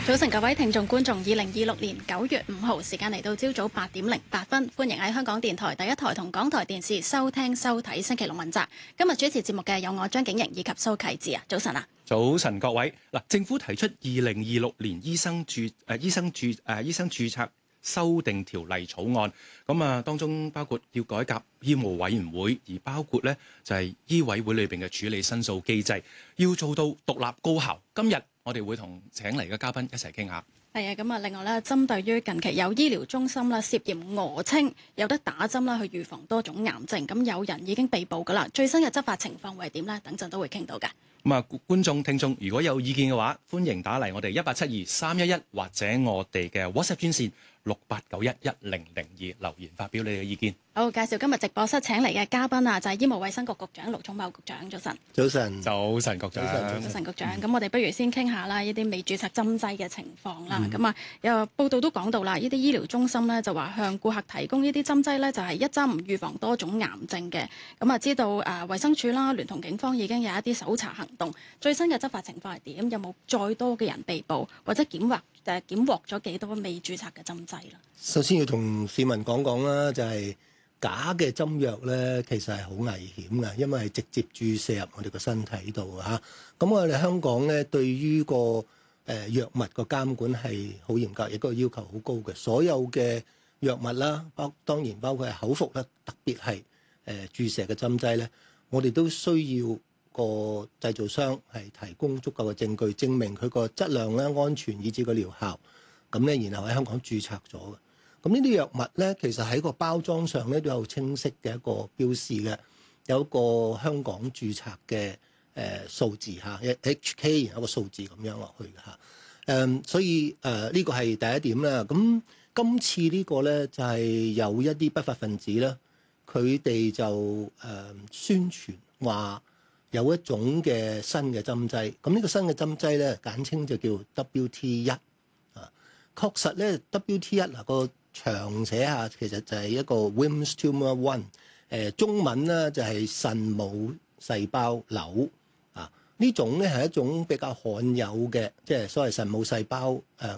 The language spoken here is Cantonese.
早晨各位聽眾觀眾，2026年9月5號時間嚟到朝早8點08分，歡迎喺香港電台第一台同港台電視收聽收睇星期六問責。今日主持節目嘅有我張景瑩以及蘇啟智啊，早晨啊！ 早晨各位，政府提出2026年醫生註冊修訂條例草案，當中包括要改革醫務委員會，而包括呢就係醫委會裏邊嘅處理申訴機制，要做到獨立高效。今日我哋會同請嚟嘅嘉賓一齊傾下。 係啊，咁啊，另外咧，針對於近期有醫療中心啦涉嫌訛稱有得打針啦去預防多種癌症，咁有人已經被捕噶啦。最新嘅執法情況會係點呢？等陣都會傾到嘅。 觀眾聽眾如果有意見嘅話，歡迎打嚟我哋1872-311或者我哋嘅 WhatsApp 專線68911002留言發表你嘅意見。好，介紹今日直播室請嚟嘅嘉賓啊，就係醫務衛生局局長盧寵茂局長，早晨。 早晨， 早晨，局長。 早晨，局長。咁我哋不如先傾下啦，呢啲未註冊針劑嘅情況啦。有報道都講到啦，呢啲醫療中心咧就話向顧客提供呢啲針劑咧，就係一針預防多種癌症嘅。知道衛生署啦，聯同警方已經有一啲搜查行動。最新嘅執法情況係點？有冇再多嘅人被捕，或者檢獲咗幾多未註冊嘅針劑啦？ 首先要同市民講講啦，就係假嘅針藥咧，其實係好危險嘅，因為係直接注射入我哋個身體度嚇。咁我哋香港咧對於個藥物個監管係好嚴格，亦都要求好高嘅。所有嘅藥物啦，當然包括係口服啦，特別係注射嘅針劑咧，我哋都需要個製造商係提供足夠嘅證據，證明佢個質量咧、安全以至個療效。咁咧，然後喺香港註冊咗嘅。咁呢啲藥物咧，其實喺個包裝上咧都有清晰嘅一個標示嘅，有一個香港註冊嘅數字嚇，HK 有個數字咁樣落去嘅嚇。所以呢個係第一點啦。咁今次呢個咧就係有一啲不法分子啦，佢哋就宣傳話有一種嘅新嘅針劑。咁呢個新嘅針劑咧，簡稱就叫 WT1 啊。確實咧 WT1 嗱個長寫下其實就係一個 Wilms Tumor 1，中文咧就係腎母細胞瘤啊。呢種咧係一種比較罕有嘅，即係所謂腎母細胞